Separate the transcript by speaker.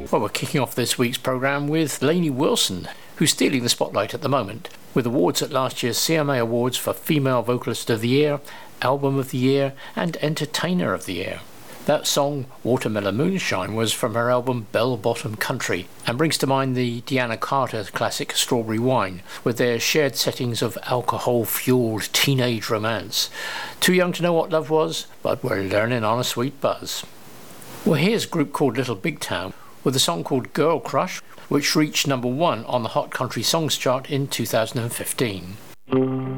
Speaker 1: Well, we're kicking off this week's programme with Lainey Wilson, who's stealing the spotlight at the moment, with awards at last year's CMA Awards for Female Vocalist of the Year, Album of the Year and Entertainer of the Year. That song, Watermelon Moonshine, was from her album Bell Bottom Country and brings to mind the Deana Carter classic Strawberry Wine, with their shared settings of alcohol-fueled teenage romance. Too young to know what love was, but we're learning on a sweet buzz. Well, here's a group called Little Big Town with a song called Girl Crush, which reached number 1 on the Hot Country Songs chart in 2015.